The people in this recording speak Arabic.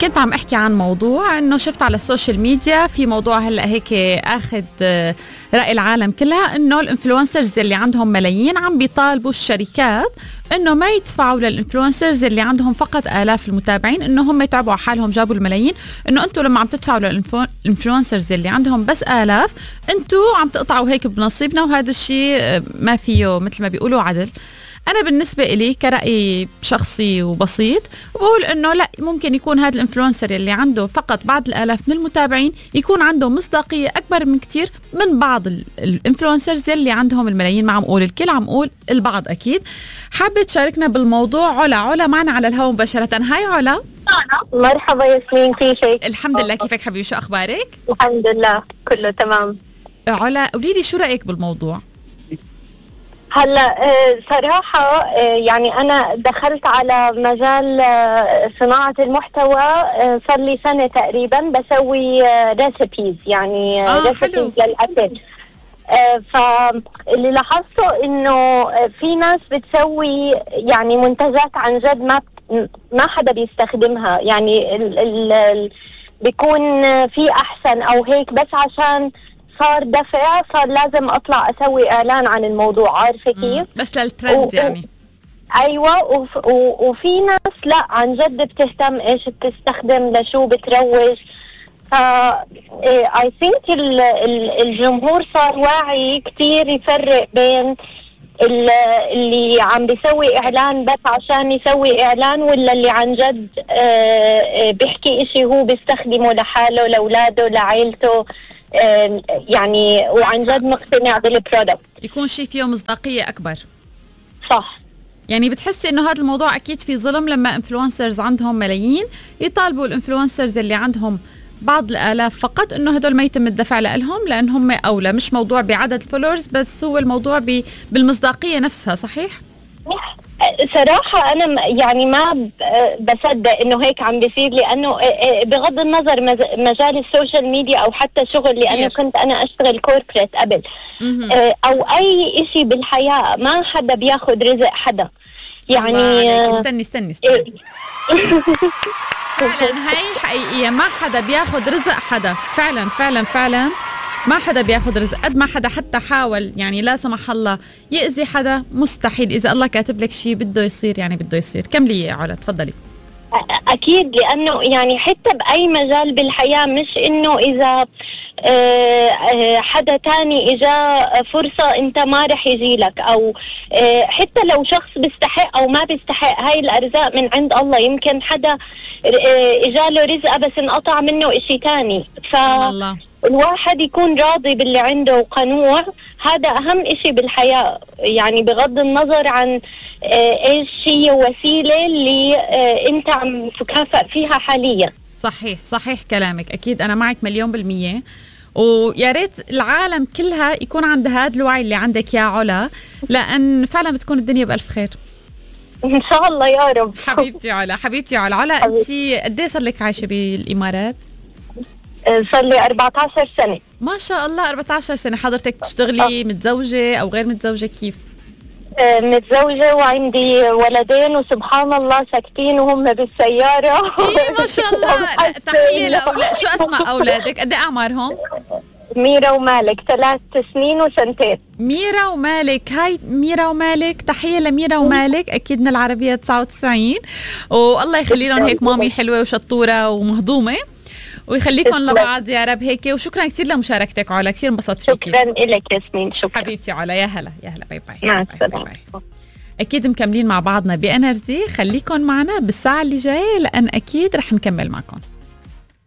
كنت عم احكي عن موضوع انه شفت على السوشيال ميديا في موضوع هلا هيك اخذ رأي العالم كلها، انه الانفلونسرز اللي عندهم ملايين عم بيطالبوا الشركات انه ما يدفعوا للانفلونسرز اللي عندهم فقط آلاف المتابعين، انه هم يتعبوا على حالهم جابوا الملايين، انه انتم لما عم تدفعوا للانفلونسرز اللي عندهم بس آلاف انتم عم تقطعوا هيك بنصيبنا، وهذا الشيء ما فيه مثل ما بيقولوا عدل. أنا بالنسبة إلي كرأي شخصي وبسيط بقول إنه لا، ممكن يكون هذا الإنفلونسر اللي عنده فقط بعض الآلاف من المتابعين يكون عنده مصداقية أكبر من كتير من بعض الإنفلونسرز اللي عندهم الملايين. ما عم أقول الكل، عم أقول البعض أكيد. حابة تشاركنا بالموضوع علا معنا على الهواء مباشرة. هاي علا. مرحبا ياسمين، كيفك؟ الحمد لله، كيفك حبيبي؟ شو أخبارك؟ الحمد لله كله تمام. علا قولي لي شو رأيك بالموضوع؟ هلا صراحة يعني أنا دخلت على مجال صناعة المحتوى صار لي سنة تقريبا، بسوي ريسيبيز يعني ريسيبيز للأكل. فاللي لاحظته إنه في ناس بتسوي يعني منتجات عن جد ما حدا بيستخدمها، يعني بيكون في أحسن أو هيك، بس عشان صار دفع صار لازم اطلع اسوي اعلان عن الموضوع، عارفه كيف؟ بس للترند يعني. ايوه، وفي ناس لا عن جد بتهتم ايش بتستخدم، لشو بتروج. ف اي ثينك الجمهور صار واعي كتير يفرق بين اللي عم بيسوي اعلان بس عشان يسوي اعلان، ولا اللي عن جد بيحكي اشي هو بيستخدمه لحاله، لاولاده، لعائلته، يعني وعن جد مقتنع بالبرودكت، يكون شيء فيه مصداقية أكبر. صح. يعني بتحسي إنه هذا الموضوع أكيد في ظلم لما إنفلونسرز عندهم ملايين يطالبوا الإنفلونسرز اللي عندهم بعض الآلاف فقط إنه هدول ما يتم الدفع لهم، لأن هم أولى. مش موضوع بعدد فولورز بس، هو الموضوع بالمصداقية نفسها. صحيح؟ صراحة أنا يعني ما بصدق إنه هيك عم بيصير، لأنه بغض النظر مجال السوشيال ميديا أو حتى شغل، لأنه كنت أنا أشتغل كوربريت قبل، أو أي إشي بالحياة، ما حدا بياخد رزق حدا يعني. استني فعلا هاي حقيقية، ما حدا بياخد رزق حدا. فعلا ما حدا بياخد رزق. قد ما حدا حتى حاول يعني لا سمح الله يأذي حدا، مستحيل. إذا الله كاتب لك شيء بده يصير يعني بده يصير. كملي يا علا، تفضلي. أكيد، لأنه يعني حتى بأي مجال بالحياة، مش إنه إذا حدا تاني إجا فرصة أنت ما رح يجيلك، أو حتى لو شخص بيستحق أو ما بيستحق، هاي الأرزاق من عند الله. يمكن حدا إجاله رزقه بس انقطع منه إشي تاني. الواحد يكون راضي باللي عنده وقنوع، هذا أهم إشي بالحياة، يعني بغض النظر عن إيش هي وسيلة اللي أنت عم تكافئ فيها حاليا. صحيح كلامك، أكيد أنا معك 1,000,000%. ويا ريت العالم كلها يكون عندها هذا الوعي اللي عندك يا علا، لأن فعلا بتكون الدنيا بألف خير إن شاء الله يا رب. حبيبتي علا، أنت قد إيه صار لك عايشة بالإمارات؟ صار لي 14 سنة. ما شاء الله، 14 سنة. حضرتك تشتغلي متزوجة أو غير متزوجة كيف؟ متزوجة وعندي ولدين، وسبحان الله ساكتين وهم بالسيارة. ما شاء الله. تحية لأولاد. شو أسماء أولادك؟ قد إيه أعمارهم؟ ميرا ومالك، 3 سنين وسنتين. ميرا ومالك. هاي ميرا ومالك، تحية لميرا ومالك، أكيد من العربية 99. والله يخلي لهم هيك مامي حلوة وشطورة ومهضومة، ويخليكم لبعض يا رب هيك. وشكرا كثير لمشاركتك علا، كثير انبسطت فيكي. شكرا لك ياسمين. شكرا حبيبتي علا. يا هلا باي باي. مع السلامة. اكيد مكملين مع بعضنا بانرجي. خليكم معنا بالساعه اللي جايه، لان اكيد رح نكمل معكم.